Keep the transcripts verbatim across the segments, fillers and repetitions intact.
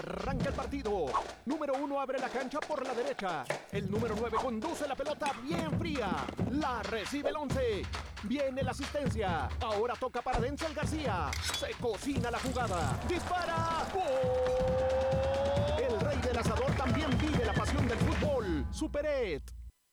Arranca el partido. Número uno abre la cancha por la derecha. El número nueve conduce la pelota bien fría. La recibe el once. Viene la asistencia. Ahora toca para Denzel García. Se cocina la jugada. ¡Dispara! ¡Gol! El rey del asador también vive la pasión del fútbol. Superet.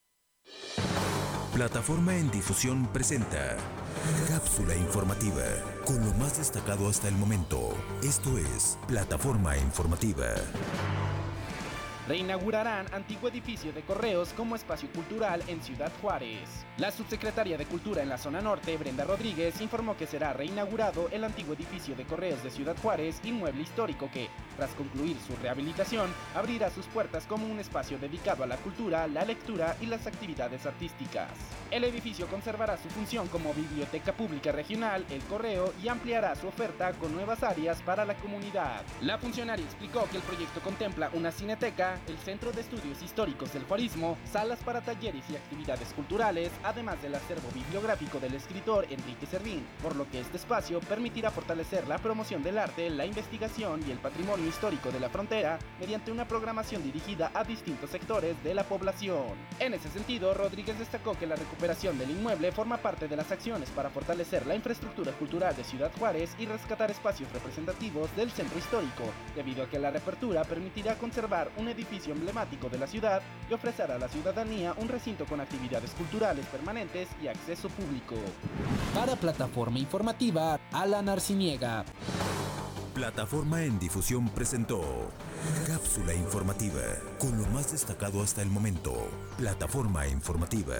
Plataforma en Difusión presenta Cápsula Informativa, con lo más destacado hasta el momento. Esto es Plataforma Informativa. Reinaugurarán antiguo edificio de Correos como espacio cultural en Ciudad Juárez. La subsecretaria de Cultura en la zona norte, Brenda Rodríguez, informó que será reinaugurado el antiguo edificio de Correos de Ciudad Juárez, inmueble histórico que, tras concluir su rehabilitación, abrirá sus puertas como un espacio dedicado a la cultura, la lectura y las actividades artísticas. El edificio conservará su función como biblioteca pública regional, el correo, y ampliará su oferta con nuevas áreas para la comunidad. La funcionaria explicó que el proyecto contempla una cineteca, el Centro de Estudios Históricos del Juarismo, salas para talleres y actividades culturales, además del acervo bibliográfico del escritor Enrique Servín, por lo que este espacio permitirá fortalecer la promoción del arte, la investigación y el patrimonio histórico de la frontera mediante una programación dirigida a distintos sectores de la población. En ese sentido, Rodríguez destacó que la recuperación del inmueble forma parte de las acciones para fortalecer la infraestructura cultural de Ciudad Juárez y rescatar espacios representativos del centro histórico, debido a que la reapertura permitirá conservar un edificio emblemático de la ciudad y ofrecer a la ciudadanía un recinto con actividades culturales permanentes y acceso público. Para Plataforma Informativa, Alan Arciniega. Plataforma en Difusión presentó Cápsula Informativa, con lo más destacado hasta el momento. Plataforma Informativa.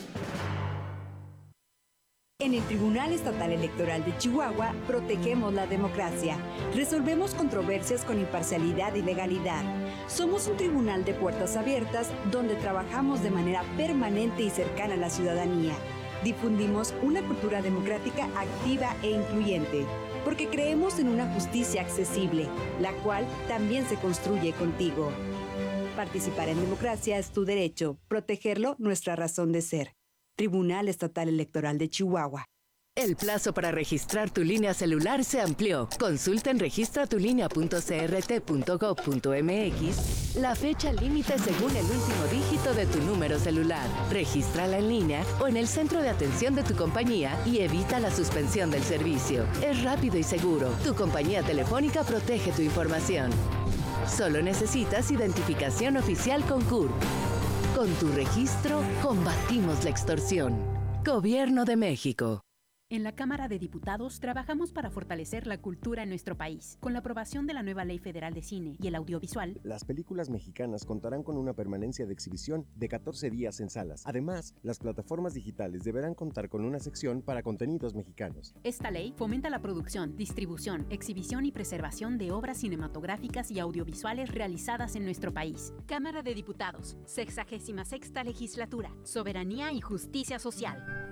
En el Tribunal Estatal Electoral de Chihuahua protegemos la democracia, resolvemos controversias con imparcialidad y legalidad. Somos un tribunal de puertas abiertas donde trabajamos de manera permanente y cercana a la ciudadanía. Difundimos una cultura democrática activa e incluyente, porque creemos en una justicia accesible, la cual también se construye contigo. Participar en democracia es tu derecho, protegerlo nuestra razón de ser. Tribunal Estatal Electoral de Chihuahua. El plazo para registrar tu línea celular se amplió. Consulta en registra tu línea punto c r t punto gov punto m x la fecha límite según el último dígito de tu número celular. Regístrala en línea o en el centro de atención de tu compañía y evita la suspensión del servicio. Es rápido y seguro. Tu compañía telefónica protege tu información. Solo necesitas identificación oficial con C U R P. Con tu registro, combatimos la extorsión. Gobierno de México. En la Cámara de Diputados trabajamos para fortalecer la cultura en nuestro país. Con la aprobación de la nueva Ley Federal de Cine y el Audiovisual, las películas mexicanas contarán con una permanencia de exhibición de catorce días en salas. Además, las plataformas digitales deberán contar con una sección para contenidos mexicanos. Esta ley fomenta la producción, distribución, exhibición y preservación de obras cinematográficas y audiovisuales realizadas en nuestro país. Cámara de Diputados, sexagésima sexta Legislatura, Soberanía y Justicia Social.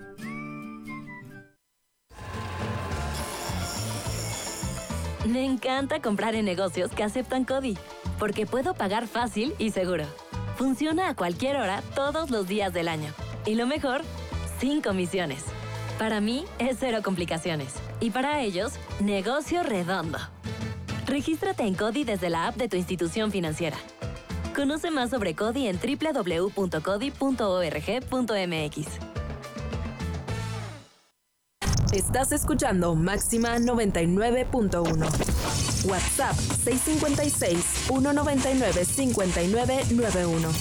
Me encanta comprar en negocios que aceptan CODI, porque puedo pagar fácil y seguro. Funciona a cualquier hora, todos los días del año. Y lo mejor, sin comisiones. Para mí, es cero complicaciones. Y para ellos, negocio redondo. Regístrate en CODI desde la app de tu institución financiera. Conoce más sobre CODI en doble u doble u doble u punto codi punto org punto m x. Estás escuchando Máxima noventa y nueve punto uno. WhatsApp seis cinco seis, uno nueve nueve, cinco nueve nueve uno.